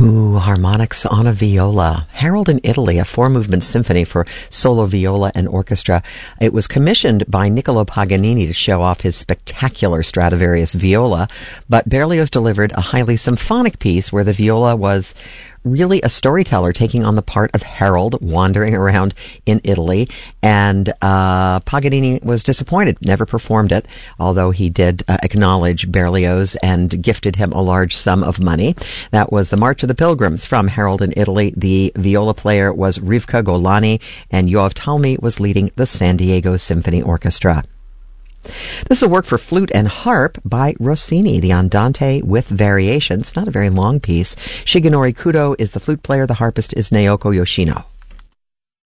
Ooh, harmonics on a viola. Harold in Italy, a four-movement symphony for solo viola and orchestra. It was commissioned by Niccolo Paganini to show off his spectacular Stradivarius viola, but Berlioz delivered a highly symphonic piece where the viola was really a storyteller taking on the part of Harold wandering around in Italy, and Paganini was disappointed, never performed it, although he did acknowledge Berlioz and gifted him a large sum of money. That was the March of the Pilgrims from Harold in Italy. The viola player was Rivka Golani, and Yoav Talmi was leading the San Diego Symphony Orchestra. This is a work for flute and harp by Rossini, the Andante with variations. Not a very long piece. Shigenori Kudo is the flute player. The harpist is Naoko Yoshino.